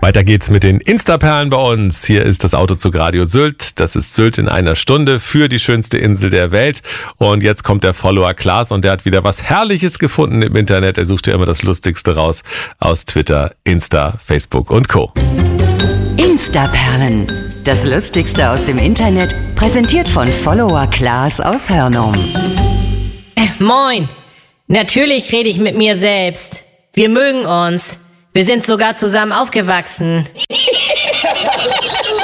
Weiter geht's mit den Insta-Perlen bei uns. Hier ist das Autozug Radio Sylt. Das ist Sylt in einer Stunde für die schönste Insel der Welt. Und jetzt kommt der Follower Klaas und der hat wieder was Herrliches gefunden im Internet. Er sucht ja immer das Lustigste raus aus Twitter, Insta, Facebook und Co. Insta-Perlen. Das Lustigste aus dem Internet, präsentiert von Follower Klaas aus Hörnum. Moin. Natürlich rede ich mit mir selbst. Wir mögen uns. Wir sind sogar zusammen aufgewachsen.